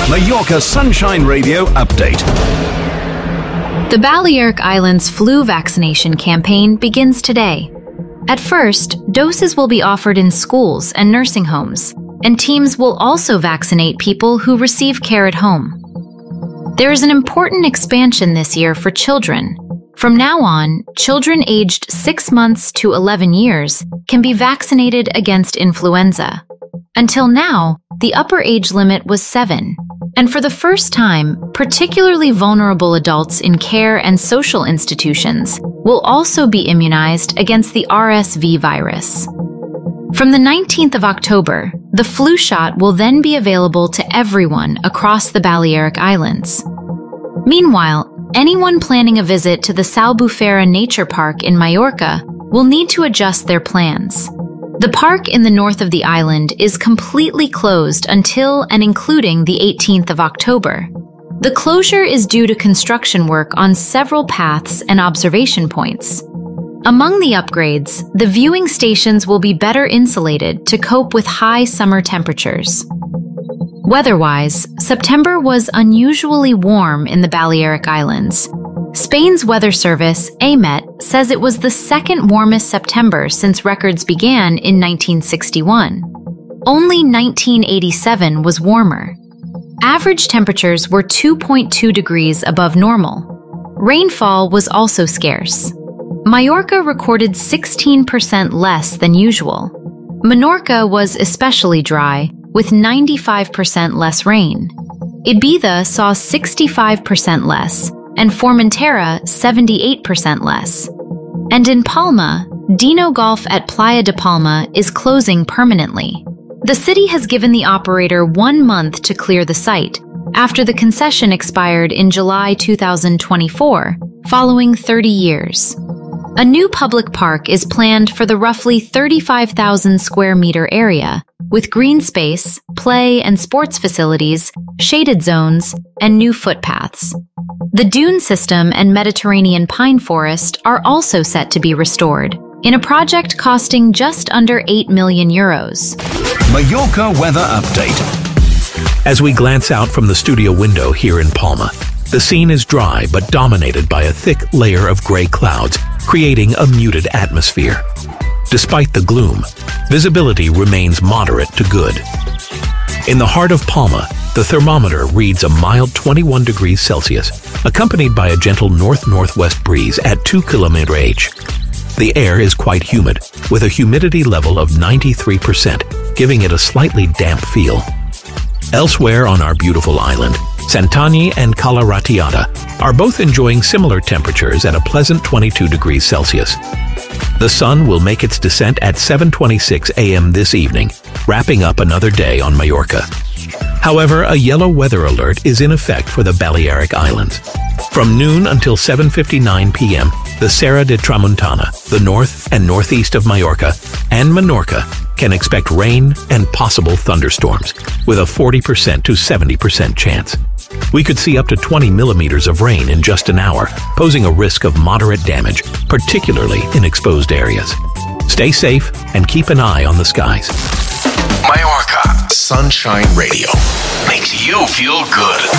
Mallorca Sunshine Radio Update. The Balearic Islands flu vaccination campaign begins today. At first, doses will be offered in schools and nursing homes, and teams will also vaccinate people who receive care at home. There is an important expansion this year for children. From now on, children aged 6 months to 11 years can be vaccinated against influenza. Until now, the upper age limit was 7, and for the first time, particularly vulnerable adults in care and social institutions will also be immunized against the RSV virus. From the 19th of October, the flu shot will then be available to everyone across the Balearic Islands. Meanwhile, anyone planning a visit to the Salbufera Nature Park in Mallorca will need to adjust their plans. The park in the north of the island is completely closed until and including the 18th of October. The closure is due to construction work on several paths and observation points. Among the upgrades, the viewing stations will be better insulated to cope with high summer temperatures. Weather-wise, September was unusually warm in the Balearic Islands. Spain's weather service, AEMET, says it was the second warmest September since records began in 1961. Only 1987 was warmer. Average temperatures were 2.2 degrees above normal. Rainfall was also scarce. Mallorca recorded 16% less than usual. Menorca was especially dry, with 95% less rain. Ibiza saw 65% less, and Formentera 78% less. And in Palma, Dino Golf at Playa de Palma is closing permanently. The city has given the operator 1 month to clear the site, after the concession expired in July 2024, following 30 years. A new public park is planned for the roughly 35,000 square meter area, with green space, play and sports facilities, shaded zones, and new footpaths. The dune system and Mediterranean pine forest are also set to be restored, in a project costing just under €8 million. Mallorca Weather Update. As we glance out from the studio window here in Palma, the scene is dry but dominated by a thick layer of gray clouds, creating a muted atmosphere. Despite the gloom, visibility remains moderate to good. In the heart of Palma, the thermometer reads a mild 21 degrees Celsius, accompanied by a gentle north-northwest breeze at 2 km/h. The air is quite humid, with a humidity level of 93%, giving it a slightly damp feel. Elsewhere on our beautiful island, Santani and Cala Ratllada are both enjoying similar temperatures at a pleasant 22 degrees Celsius. The sun will make its descent at 7:26 a.m. this evening, wrapping up another day on Mallorca. However, a yellow weather alert is in effect for the Balearic Islands. From noon until 7:59 p.m., the Serra de Tramuntana, the north and northeast of Mallorca, and Menorca can expect rain and possible thunderstorms, with a 40% to 70% chance. We could see up to 20 millimeters of rain in just an hour, posing a risk of moderate damage, particularly in exposed areas. Stay safe and keep an eye on the skies. Mallorca Sunshine Radio makes you feel good.